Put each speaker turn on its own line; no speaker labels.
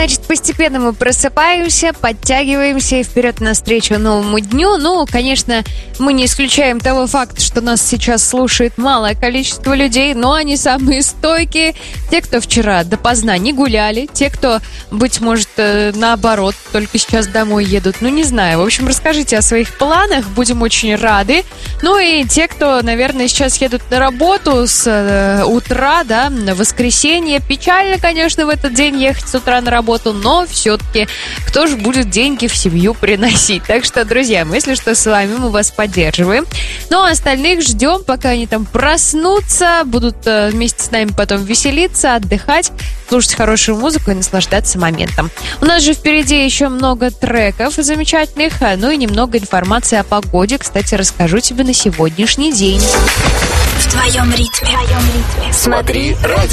Значит, постепенно мы просыпаемся, подтягиваемся и вперед навстречу новому дню. Ну, конечно, мы не исключаем того факта, что нас сейчас слушает малое количество людей, но они самые стойкие. Те, кто вчера допоздна не гуляли, те, кто, быть может, наоборот, только сейчас домой едут. Ну, не знаю. В общем, расскажите о своих планах, будем очень рады. Ну и те, кто, наверное, сейчас едут на работу с утра, да, на воскресенье. Печально, конечно, в этот день ехать с утра на работу, но все-таки кто же будет деньги в семью приносить? Так что, друзья, если что, с вами мы вас поддерживаем. Ну, а остальных ждем, пока они там проснутся, будут вместе с нами потом веселиться, отдыхать, слушать хорошую музыку и наслаждаться моментом. У нас же впереди еще много треков замечательных, ну и немного информации о погоде. Кстати, расскажу тебе на сегодняшний день.
В твоем ритме. Смотри радио.